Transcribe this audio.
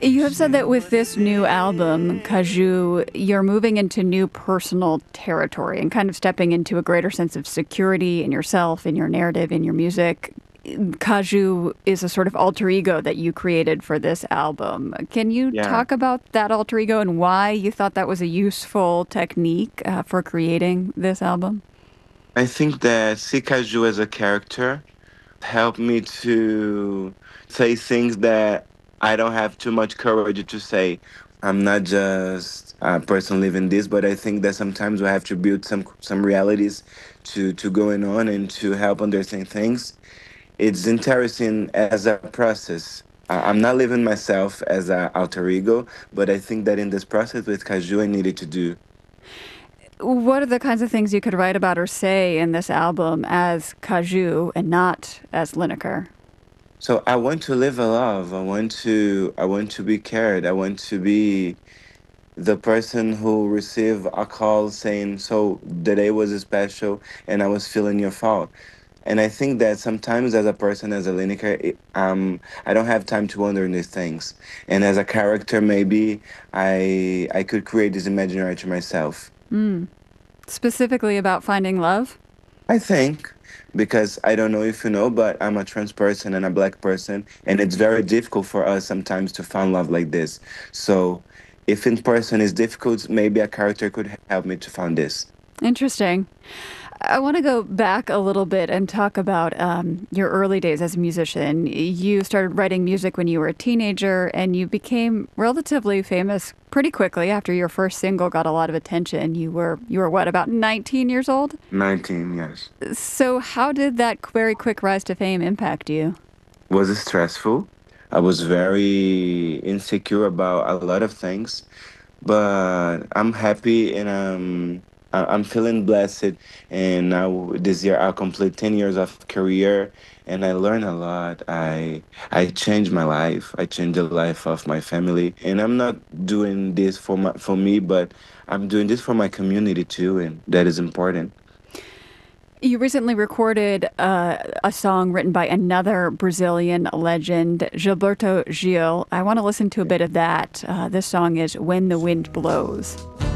You have said that with this new album, Caju, you're moving into new personal territory and kind of stepping into a greater sense of security in yourself, in your narrative, in your music. Caju is a sort of alter ego that you created for this album. Can you Yeah, talk about that alter ego and why you thought that was a useful technique for creating this album? I think that Sikaju as a character helped me to say things that I don't have too much courage to say. I'm not just a person living this, but I think that sometimes we have to build some realities to going on and to help understand things. It's interesting as a process. I'm not living myself as an alter ego, but I think that in this process with Kaju, I needed to do. What are the kinds of things you could write about or say in this album as Caju and not as Lineker? So I want to live a love. I want to be cared. I want to be the person who received a call saying, "So the day was special, and I was feeling your fault." And I think that sometimes, as a person, as a Lineker, I don't have time to wonder in these things. And as a character, maybe I could create this imaginary to myself. Specifically about finding love? I think because I don't know if you know, but I'm a trans person and a black person, and it's very difficult for us sometimes to find love like this. So, if in person is difficult, maybe a character could help me to find this. Interesting. I want to go back a little bit and talk about your early days as a musician. You started writing music when you were a teenager, and you became relatively famous pretty quickly after your first single got a lot of attention. You were what, about 19 years old? 19, yes. So how did that very quick rise to fame impact you? Was it stressful? I was very insecure about a lot of things, but I'm happy and I'm feeling blessed. And now this year I'll complete 10 years of career, and I learned a lot. I changed my life. I changed the life of my family, and I'm not doing this for me, but I'm doing this for my community too, and that is important. You recently recorded a song written by another Brazilian legend, Gilberto Gil. I want to listen to a bit of that. This song is When the Wind Blows.